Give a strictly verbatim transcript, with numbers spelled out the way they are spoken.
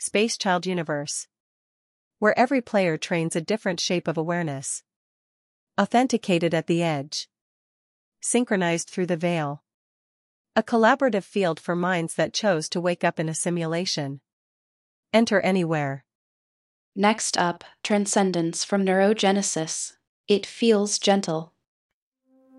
Space Child Universe, where every player trains a different shape of awareness. Authenticated at the edge. Synchronized through the veil. A collaborative field for minds that chose to wake up in a simulation. Enter anywhere. Next up, Transcendence from Neurogenesis. It feels gentle.